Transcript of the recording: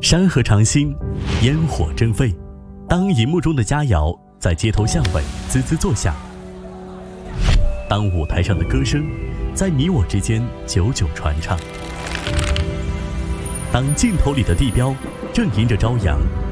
山河长新，烟火争飞。当荧幕中的佳肴在街头巷尾滋滋作响，当舞台上的歌声在你我之间久久传唱，当镜头里的地标正迎着朝阳